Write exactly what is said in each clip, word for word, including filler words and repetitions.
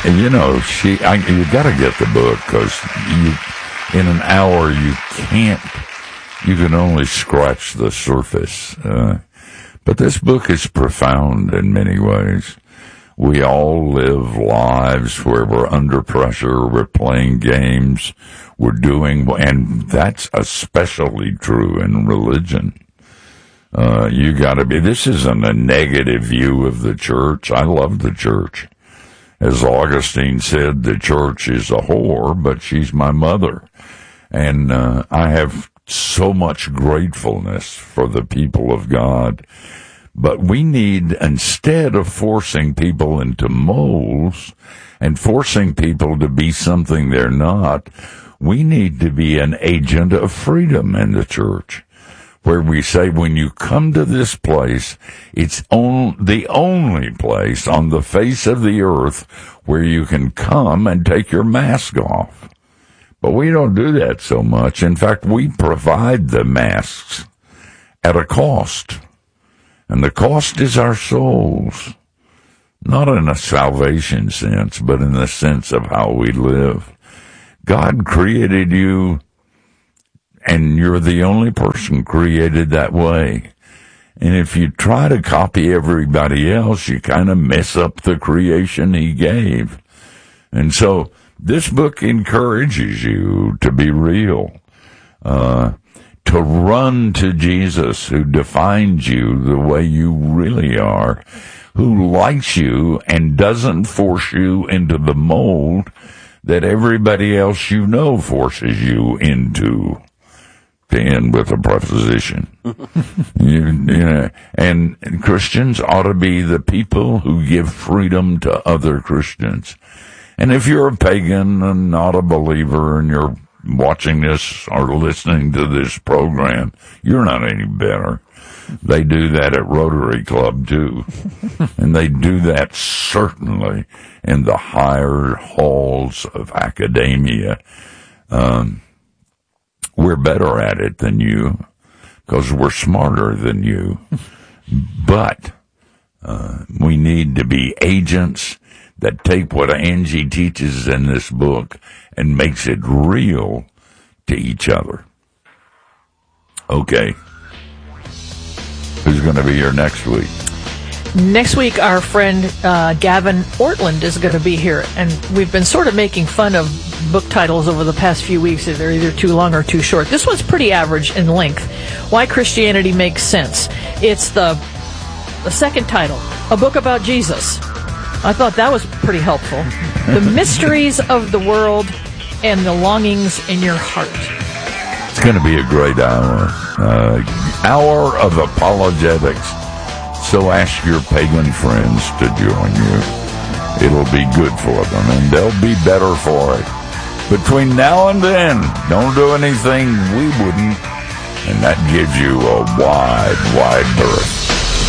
you know, she, I, you got to get the book because you, in an hour, you can't, you can only scratch the surface. Uh, but this book is profound in many ways. We all live lives where we're under pressure, we're playing games, we're doing, and that's especially true in religion. Uh, you gotta be, this isn't a negative view of the church. I love the church. As Augustine said, the church is a whore, but she's my mother. And, uh, I have so much gratefulness for the people of God. But we need, instead of forcing people into molds and forcing people to be something they're not, we need to be an agent of freedom in the church. Where we say, when you come to this place, it's on, the only place on the face of the earth where you can come and take your mask off. But we don't do that so much. In fact, we provide the masks at a cost. And the cost is our souls. Not in a salvation sense, but in the sense of how we live. God created you, and you're the only person created that way. And if you try to copy everybody else, you kind of mess up the creation he gave. And so this book encourages you to be real, uh, to run to Jesus, who defines you the way you really are, who likes you and doesn't force you into the mold that everybody else you know forces you into. To end with a preposition. you, you know, and, and Christians ought to be the people who give freedom to other Christians. And if you're a pagan and not a believer and you're watching this or listening to this program, you're not any better. They do that at Rotary Club too. And they do that certainly in the higher halls of academia. Um, We're better at it than you because we're smarter than you. But uh, we need to be agents that take what Angie teaches in this book and makes it real to each other. Okay. Who's going to be here next week? Next week, our friend uh, Gavin Ortland is going to be here, and we've been sort of making fun of book titles over the past few weeks. They're either too long or too short. This one's pretty average in length. Why Christianity Makes Sense. It's the, the second title, A Book About Jesus. I thought that was pretty helpful. The Mysteries of the World and the Longings in Your Heart. It's going to be a great hour. Uh, hour of apologetics. So ask your pagan friends to join you. It'll be good for them, and they'll be better for it. Between now and then, don't do anything we wouldn't, and that gives you a wide, wide berth.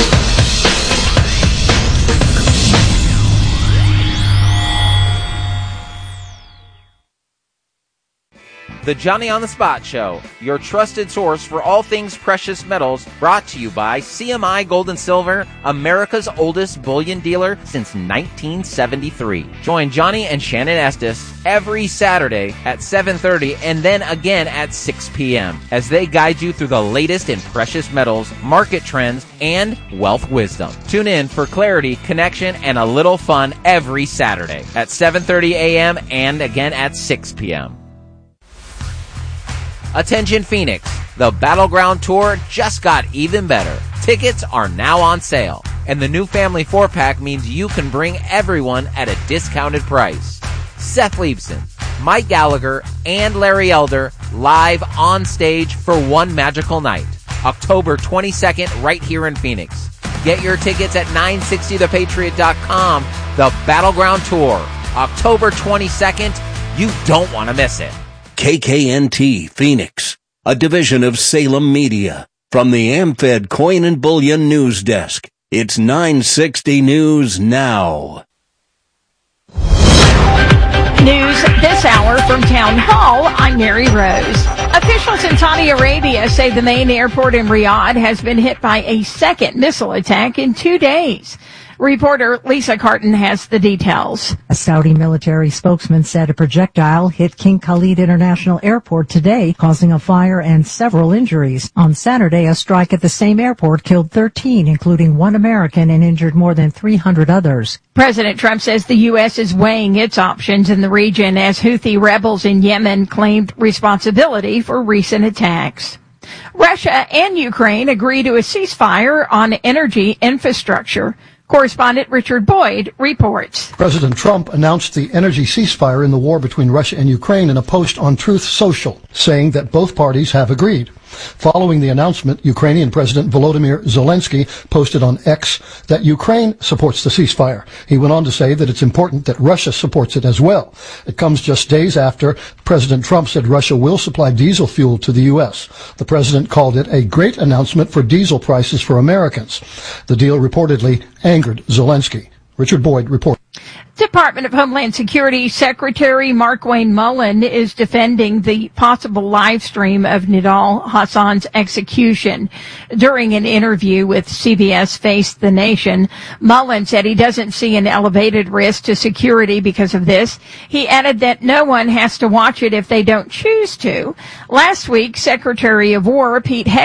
The Johnny on the Spot Show, your trusted source for all things precious metals, brought to you by C M I Gold and Silver, America's oldest bullion dealer since nineteen seventy-three. Join Johnny and Shannon Estes every Saturday at seven thirty and then again at six p.m. as they guide you through the latest in precious metals, market trends, and wealth wisdom. Tune in for clarity, connection, and a little fun every Saturday at seven thirty a.m. and again at six p.m. Attention Phoenix, the Battleground Tour just got even better. Tickets are now on sale, and the new family four-pack means you can bring everyone at a discounted price. Seth Leibson, Mike Gallagher, and Larry Elder live on stage for one magical night, October twenty-second, right here in Phoenix. Get your tickets at nine sixty the patriot dot com. The Battleground Tour, October twenty-second. You don't want to miss it. K K N T Phoenix, a division of Salem Media. From the AmFed Coin and Bullion News Desk, it's nine sixty News Now. News this hour from Town Hall. I'm Mary Rose. Officials in Saudi Arabia say the main airport in Riyadh has been hit by a second missile attack in two days. Reporter Lisa Carton has the details. A Saudi military spokesman said a projectile hit King Khalid International Airport today, causing a fire and several injuries. On Saturday, a strike at the same airport killed thirteen, including one American, and injured more than three hundred others. President Trump says the U S is weighing its options in the region as Houthi rebels in Yemen claimed responsibility for recent attacks. Russia and Ukraine agree to a ceasefire on energy infrastructure. Correspondent Richard Boyd reports. President Trump announced the energy ceasefire in the war between Russia and Ukraine in a post on Truth Social, saying that both parties have agreed. Following the announcement, Ukrainian President Volodymyr Zelensky posted on X that Ukraine supports the ceasefire. He went on to say that it's important that Russia supports it as well. It comes just days after President Trump said Russia will supply diesel fuel to the U S. The president called it a great announcement for diesel prices for Americans. The deal reportedly angered Zelensky. Richard Boyd reports. Department of Homeland Security Secretary Markwayne Mullin is defending the possible live stream of Nidal Hassan's execution. During an interview with C B S Face the Nation, Mullin said he doesn't see an elevated risk to security because of this. He added that no one has to watch it if they don't choose to. Last week, Secretary of War Pete Hegseth